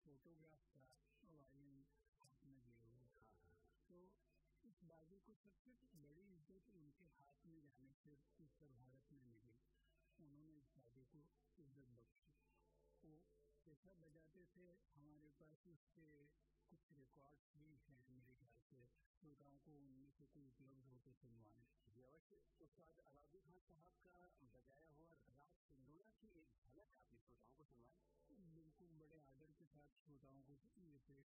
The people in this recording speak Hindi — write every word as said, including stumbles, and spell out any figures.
फोटोग्राफ था, वायलिन हाथ में लिए हुए था। तो इस बाजे को सबसे बड़ी इज्जत उनके हाथ में जाने से उत्तर भारत में मिली। उन्होंने इस बाजे को इज्जत बख्शी। वो कैसा बजाते थे, हमारे पास उसके कुछ रिकॉर्ड्स भी हैं मेरे ख्याल से, श्रोताओं को उनमें से कोई उपलब्ध हो तो सुनवाएं। जी अवश्य। उस्ताद अलाउद्दीन खान साहब का बजाया हुआ राग सिंदूरा की एक झलक आपने श्रोताओं को सुनवाएं। बिल्कुल, बड़े आदर के साथ श्रोताओं को ये पेश